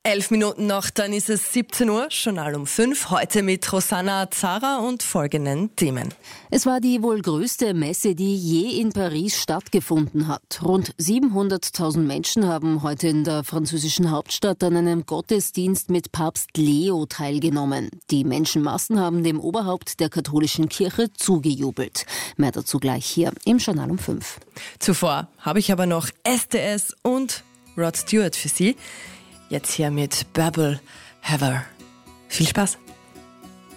11 Minuten noch, dann ist es 17 Uhr, Journal um 5. Heute mit Rosanna Zara und folgenden Themen. Es war die wohl größte Messe, die je in Paris stattgefunden hat. Rund 700.000 Menschen haben heute in der französischen Hauptstadt an einem Gottesdienst mit Papst Leo teilgenommen. Die Menschenmassen haben dem Oberhaupt der katholischen Kirche zugejubelt. Mehr dazu gleich hier im Journal um 5. Zuvor habe ich aber noch STS und Rod Stewart für Sie. Jetzt hier mit Babel Heather. Viel Spaß!